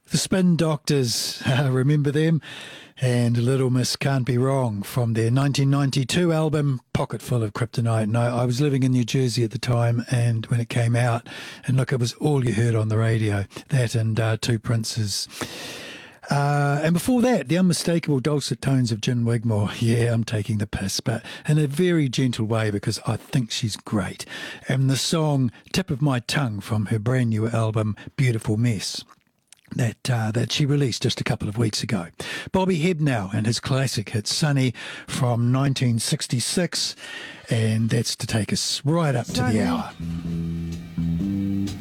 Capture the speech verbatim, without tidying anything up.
The Spin Doctors, uh, remember them? And Little Miss Can't Be Wrong from their nineteen ninety-two album, Pocket Full of Kryptonite. And I, I was living in New Jersey at the time, and when it came out, and look, it was all you heard on the radio, that and uh, Two Princes. Uh, and before that, the unmistakable dulcet tones of Gin Wigmore. Yeah, I'm taking the piss, but in a very gentle way because I think she's great. And the song Tip of My Tongue from her brand new album, Beautiful Mess, that uh, that she released just a couple of weeks ago. Bobby Hebnow and his classic hit Sunny from nineteen sixty-six, and that's to take us right up to the hour.